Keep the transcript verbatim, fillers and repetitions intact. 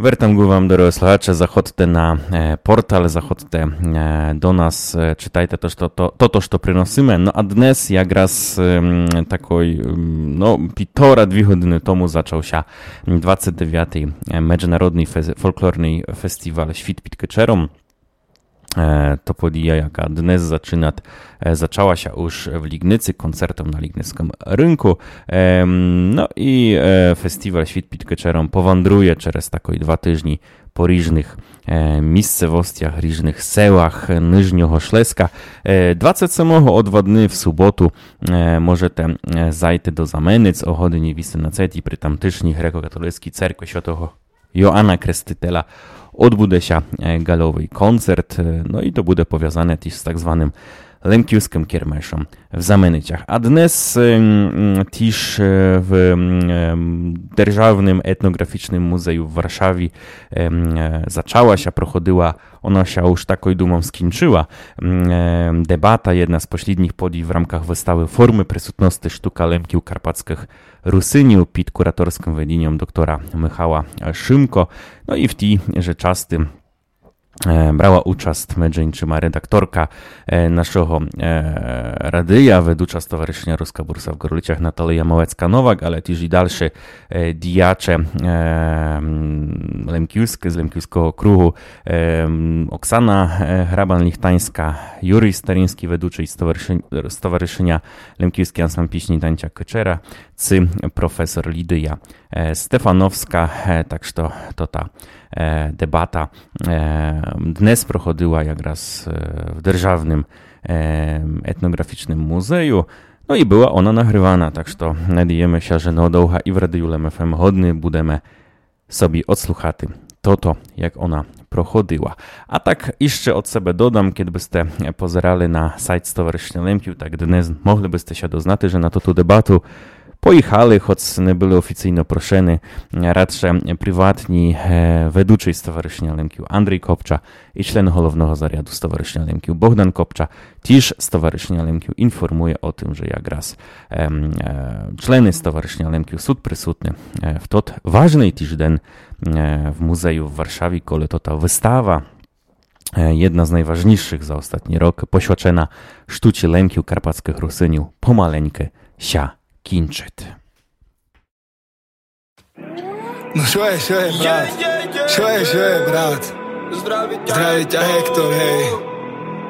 Wertam wam, drodzy słuchacze, zachodźcie na portal, zachodźcie do nas, czytajcie to, to, to, to, to, co przynosimy. No a dnes, jak raz takiej, no, półtora, dwie godziny temu zaczął się dwudziesty dziewiąty Międzynarodny Folklorny Festiwal Świt pod Keczerom. To podija, jaka dnes zaczyna, zaczęła się już w Lignycy koncertem na Lignyckim rynku. No i festiwal Świt pod Keczerom powędruje przez takie dwa tygodnie po różnych miejscowościach, różnych sełach Niżnього Śląska. dwudziestego siódmego o dwa dni w sobotu możecie zajść do Zamenic o godzinie osiemnastej przy tamtejszej grekokatolickiej cerkwi świętego Joana Krestytela. Odbude się galowy koncert, no i to będzie powiązane też z tak zwanym Lemkiewskim Kiermeszem w Zamenyciach. A dnes też w Dzierżawnym Etnograficznym Muzeum w Warszawie zaczęła się, prochodziła, ona się już taką dumą skończyła. Debata, jedna z pośrednich podii w ramach wystawy Formy Prysutności Sztuka Lemkiów Karpackich Rusyniu pod kuratorskim wedieniem doktora Michała Szymko. No i w tej rzeczasty brała uczest medżeńczyma redaktorka naszego radyja, wedłusza Stowarzyszenia Ruska Bursa w Gorlicach Natalia Małecka-Nowak, ale też i dalsze diacze lemkiewskie z Lemkiewskiego Krugu, Oksana Hraban-Lichtańska, Juryj Stariński, wedłusza Stowarzyszenia Lemkiewski Ansambl Pieśni Tańca Keczera, cy profesor Lidia Stefanowska, tak że to, to ta debata dnes prochodziła jak raz w Dzierżawnym Etnograficznym Muzeum, no i była ona nagrywana, tak że to nadajemy się, że no dołcha i w Radiu Lem F M hodny budemy sobie odsłuchaty to to, jak ona prochodziła. A tak jeszcze od siebie dodam, kiedy byście pozerali na sajt Stowarzyszenia Lemkiów, tak dnes moglibyście się doznać, że na to tu debatu pojechali, choć nie byli oficjalnie proszeni, raczej prywatni wedłuczej Stowarzyszenia Lemkiów Andrzej Kopcza i czlen głównego zarządu Stowarzyszenia Lemkiów Bogdan Kopcza. Też Stowarzyszenia Lemkiów informuje o tym, że jak raz człeny Stowarzyszenia Lemkiów są przysutni w tot ważny tydzień w muzeum w Warszawie, kole to ta wystawa, jedna z najważniejszych za ostatni rok, poświęcona sztuce Lemkiów Karpackich Rusyniów, pomaleńkę się Kinczyt. No що є, що є, брат? Що є, що є, брат? Здраві тя, Гектор, гей.